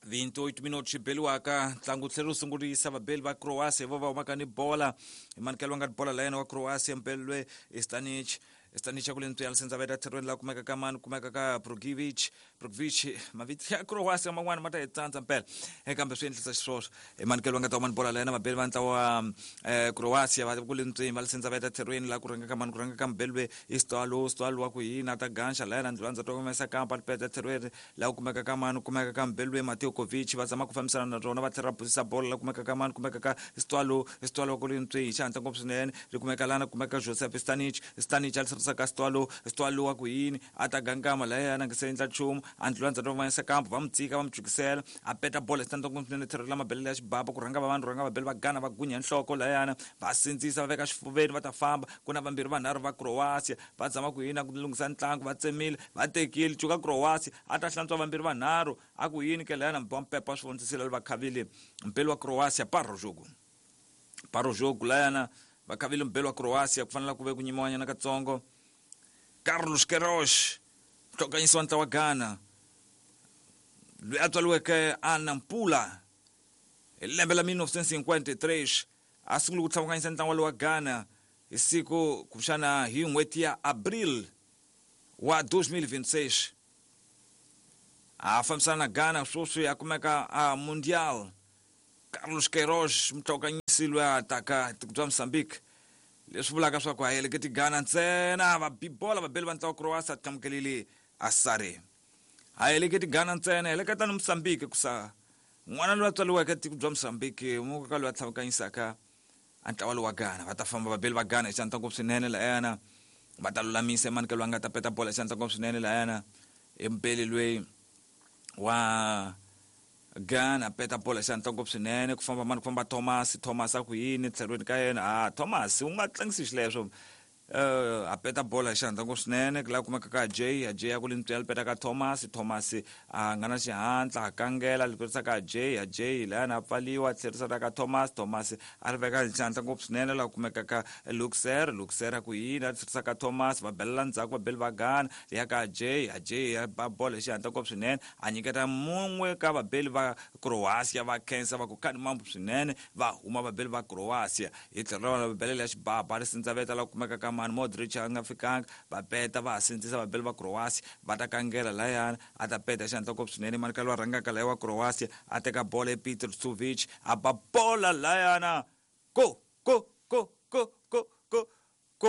28 minutos xibeliwaka ntlangu tlhelo sungurisa vabeli va Croatia vo va humaka ni bola imanikelo nga bola layena wa Croatia mpelwe Stanic kule ntwe alisenza veda terweni la kumeka ka mani kumeka ka Brozovic maviti ya Croatia man'wana mata hetsanza mpela kambe swi endlisa xiswoswo imanikelo nga ta mani bola layena vabeli va ntlawa Croatia va kule ntwe alisenza veda terweni la kuranga ka mani kuranga ka mbelwe istalo wa ku hina ta gansha layena ndlwanza to kumesa kampa peta terweni la kumeka ka mani kumeka ka mbelwe Mateo Kovic va zama ku fambisana na rona va tlhela busisa bola la kumeka ka mani kumeka ka istalo kule ntwe xanta ngopfu swinene ri kumeka lana kumeka Joseph Stanic ka Stwalo wa ku yini ata gangama la yana ngisendla chumu andlwanza ro vanisa kampo va mutsika va mujukisela a peta bola standa ku mfune therela mabele ya xibaba ku ranga vanhu ranga mabele va gana va gunya nhloko la yana va sindzisa va veka xifuveni va ta famba kuna vambirhi vanharhu va Croatia va zama ku yini ku lungisa ntlangu va tsemile va tekile chuka Croatia ata hlantswa vambirhi vanharhu a ku yini ke la yana mbompepa swivondzisile va khavile mpelo wa Croatia Parojogu la yana va khavile mpelo wa Croatia ku fanele ku ve ku nyimiwa nyana katsongo Carlos Queiroz mtokanyisi wa ntlawa wa Ghana loyi a tswaliweke Nampula hi lembe la 1953 a sungule ku tlhavukanyisa ntlangu wa Ghana hi siku kuxana hi n'hweti ya April wa 2026 a fambisana na Ghana swoswi a kumeka a Mundial Carlos Queiroz mtokanyisi loyi a taka tiko bya Mozambique leswi vulaka swa ku hayeleketi Ghana ntsena va bibola vabeli va ntlawa Croatia tlamukelile asare hayeleketi Ghana ntsena heleketa ni Mozambique kusa n'wana loyi a tswaliweke tiko bya Mozambique muka loyi a tlhavukanyisaka ntlawa wa Ghana va ta famba vabeli va Ghana xanta ngopfu swinene la yana va ta lulamisa manikelo va nga ta peta bola xanta ngopfu swinene la yana mpeli loyi wa Ghana peta bola xanta ngopfu swinene ku famba Thomas a ku yini tserweni ka yena Thomas u nga tlangisi xileswo a peta bola xanta ngopfu swinene la kumeka ka Jay a ku lintwe peta ka Thomas a nga na xihatla a kangela liperisa ka Jay la na pfaliwa tlherisa ka Thomas a ri veka xanta ngopfu swinene la kumeka ka Luxer a ku yini a tlherisa ka Thomas va belela ndzhaku va beli va Ghana ya ka Jay ya ba bola xanta ngopfu swinene a nyiketa mun'we ka vabeli va Croatia va khensa va ku kani mambu swinene va huma vabeli va Croatia hi tlhelo va belela xibaba ri sindzaveta la kumeka ka mani Modric a nga fikanga va peta va sindzisa vabeli va Croatia va ta kangela la yana a ta peta xanta ngopfu swinene manikelo va rangaka la wa Croatia a teka bola Petar Suvic a ba bola la yana go